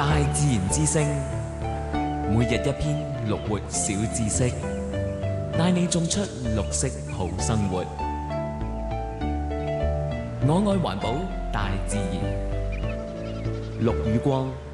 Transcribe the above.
大自然之聲，每日一篇綠活小知識，帶你種出綠色好生活。我愛環保，大自然。陸宇光